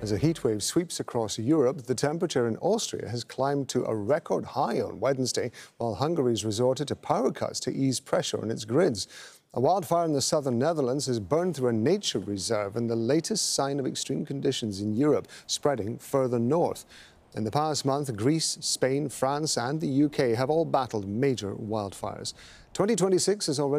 As a heatwave sweeps across Europe, the temperature in Austria has climbed to a record high on Wednesday, while Hungary's resorted to power cuts to ease pressure on its grids. A wildfire in the southern Netherlands has burned through a nature reserve and the latest sign of extreme conditions in Europe, spreading further north. In the past month, Greece, Spain, France and the UK have all battled major wildfires. 2026 is already